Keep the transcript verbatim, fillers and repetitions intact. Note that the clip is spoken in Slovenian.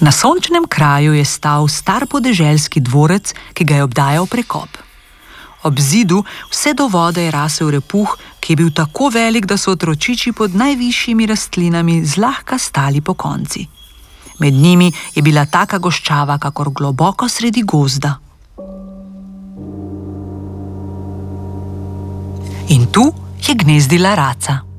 Na sončnem kraju je stal star podeželski dvorec, ki ga je obdajal prekop. Ob zidu vse do vode je rasel repuh, ki je bil tako velik, da so otročiči pod najvišjimi rastlinami zlahka stali pokonci. Med njimi je bila taka goščava, kakor globoko sredi gozda. In tu je gnezdila raca.